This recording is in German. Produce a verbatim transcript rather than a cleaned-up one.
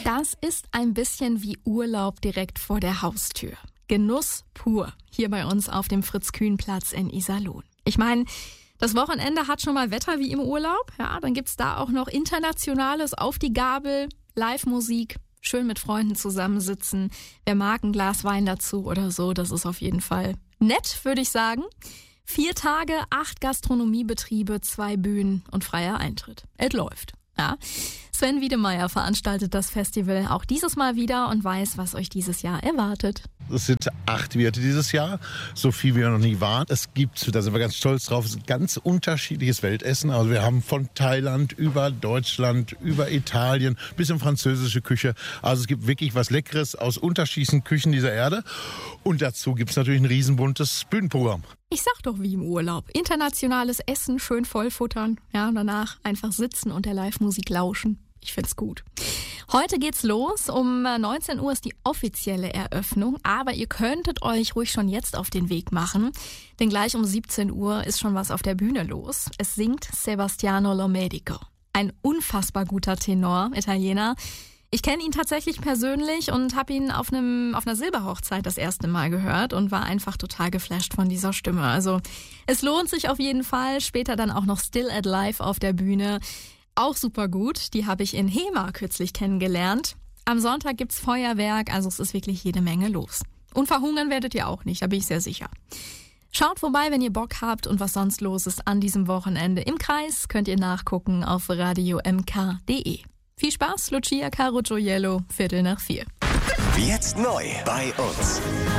Das ist ein bisschen wie Urlaub direkt vor der Haustür. Genuss pur, hier bei uns auf dem Fritz-Kühn-Platz in Iserlohn. Ich meine, das Wochenende hat schon mal Wetter wie im Urlaub. Ja, dann gibt's da auch noch Internationales auf die Gabel, Live-Musik, schön mit Freunden zusammensitzen. Wer mag ein Glas Wein dazu oder so, das ist auf jeden Fall nett, würde ich sagen. Vier Tage, acht Gastronomiebetriebe, zwei Bühnen und freier Eintritt. Es läuft. Ja. Sven Wiedemeyer veranstaltet das Festival auch dieses Mal wieder und weiß, was euch dieses Jahr erwartet. Es sind acht Wirte dieses Jahr, so viel wie wir noch nie waren. Es gibt, da sind wir ganz stolz drauf, es ist ein ganz unterschiedliches Weltessen. Also wir haben von Thailand über Deutschland, über Italien bis in französische Küche. Also es gibt wirklich was Leckeres aus unterschiedlichen Küchen dieser Erde. Und dazu gibt es natürlich ein riesenbuntes Bühnenprogramm. Ich sag doch wie im Urlaub. Internationales Essen, schön vollfuttern. Ja, und danach einfach sitzen und der Live-Musik lauschen. Ich find's gut. Heute geht's los. Um neunzehn Uhr ist die offizielle Eröffnung. Aber ihr könntet euch ruhig schon jetzt auf den Weg machen. Denn gleich um siebzehn Uhr ist schon was auf der Bühne los. Es singt Sebastiano Lomedico. Ein unfassbar guter Tenor, Italiener. Ich kenne ihn tatsächlich persönlich und habe ihn auf einem auf einer Silberhochzeit das erste Mal gehört und war einfach total geflasht von dieser Stimme. Also es lohnt sich auf jeden Fall. Später dann auch noch Still at Life auf der Bühne. Auch super gut. Die habe ich in Hema kürzlich kennengelernt. Am Sonntag gibt's Feuerwerk, also es ist wirklich jede Menge los. Und verhungern werdet ihr auch nicht, da bin ich sehr sicher. Schaut vorbei, wenn ihr Bock habt und was sonst los ist an diesem Wochenende im Kreis, könnt ihr nachgucken auf radio m k punkt d e. Viel Spaß, Lucia Caro Gioiello, Viertel nach vier. Jetzt neu bei uns.